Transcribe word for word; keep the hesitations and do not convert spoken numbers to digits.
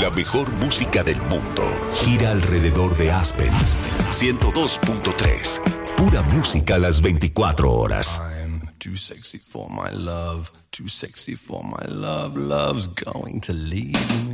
La mejor música del mundo gira alrededor de Aspen. ciento dos punto tres. Pura música a las veinticuatro horas. I'm too sexy for my love, too sexy for my love, love's going to leave me.